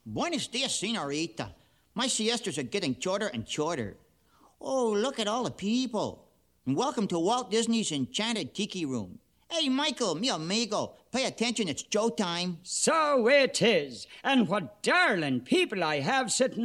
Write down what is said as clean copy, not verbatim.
Buenos dias, senorita. My siestas are getting shorter and shorter. Oh, look at all the people. And welcome to Walt Disney's Enchanted Tiki Room. Hey, Michael, mi amigo, pay attention, it's showtime. So it is. And what darling people I have sitting